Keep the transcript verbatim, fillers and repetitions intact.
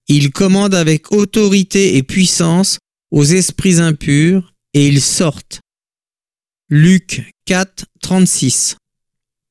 Il commande avec autorité et puissance aux esprits impurs, et ils sortent. Luc quatre, trente-six.